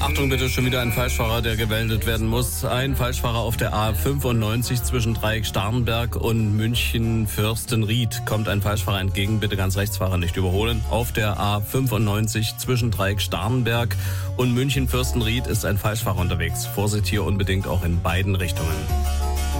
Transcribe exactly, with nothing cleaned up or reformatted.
Achtung bitte, schon wieder ein Falschfahrer, der gemeldet werden muss. Ein Falschfahrer auf der A fünfundneunzig zwischen Dreieck Starnberg und München Fürstenried. Kommt ein Falschfahrer entgegen, bitte ganz rechts fahren, nicht überholen. Auf der A fünfundneunzig zwischen Dreieck Starnberg und München Fürstenried ist ein Falschfahrer unterwegs. Vorsicht hier unbedingt auch in beiden Richtungen.